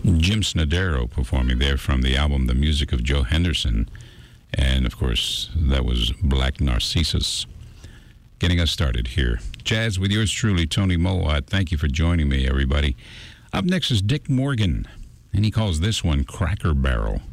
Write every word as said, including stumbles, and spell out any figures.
Jim Snodero performing there from the album The Music of Joe Henderson. And, of course, that was Black Narcissus. Getting us started here. Jazz with yours truly, Tony Mowat. Thank you for joining me, everybody. Up next is Dick Morgan, and he calls this one Cracker Barrel.